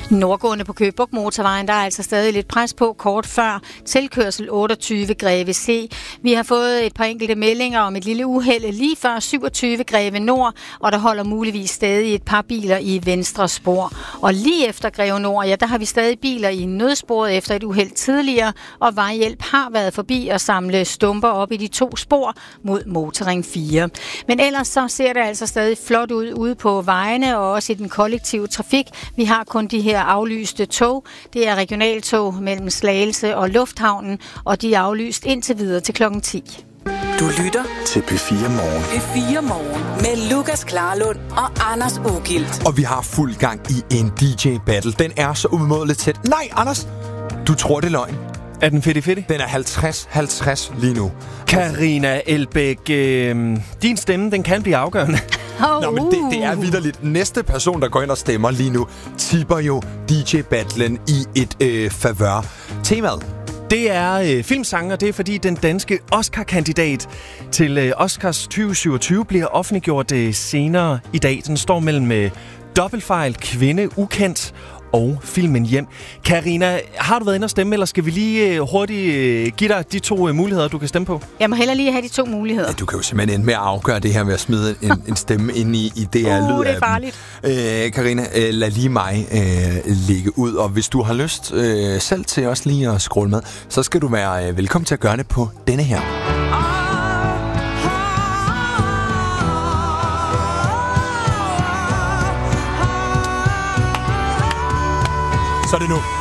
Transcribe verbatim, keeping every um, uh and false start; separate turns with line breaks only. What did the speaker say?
Nordgående på Køge Bugt Motorvejen, der er altså stadig lidt pres på kort før tilkørsel otteogtyve Greve C. Vi har fået et par enkelte meldinger om et lille uheld lige før syvogtyve Greve Nord, og der holder muligvis stadig et par biler i venstre spor. Og lige efter Greve Nord, ja, der har vi stadig biler i nødsporet efter et uheld tidligere, og vejhjælp har været forbi og samle stumper op i de to spor mod Motorring fire. Men ellers så ser det altså stadig flot ud ude på vejene og også i den kollektive trafik. Vi har kun de her aflyste tog. Det er regionaltog mellem Slagelse og Lufthavnen, og de er aflyst indtil videre til klokken ti.
Du lytter
til P fire Morgen.
P fire Morgen med Lukas Klarlund og Anders Ågildt.
Og vi har fuld gang i en D J-battle. Den er så umådeligt tæt. Nej, Anders! Du tror, det er løgn.
Er den fedt fedt?
Den er halvtreds halvtreds lige nu.
Karina Elbæk, øh, din stemme, den kan blive afgørende.
Oh,
Nå, men det, det er vitterligt. Næste person, der går ind og stemmer lige nu, tipper jo D J-battlen i et øh, favør. Temaet?
Det er øh, filmsanger, det er fordi den danske Oscar-kandidat til øh, Oscars tyve syvogtyve bliver offentliggjort øh, senere i dag. Den står mellem øh, Dobbeltfejl, Kvinde, Ukendt og filmen Hjem. Karina, har du været inde og stemme, eller skal vi lige øh, hurtigt øh, give dig de to øh, muligheder, du kan stemme på?
Jeg må hellere lige have de to muligheder.
Ja, du kan jo simpelthen ende med at afgøre det her med at smide en, en stemme ind i, i det her
uh,
lyd
det er farligt.
Øh, Karina, øh, lad lige mig øh, ligge ud, og hvis du har lyst øh, selv til også lige at scrolle med, så skal du være øh, velkommen til at gøre det på denne her. Så er det nu.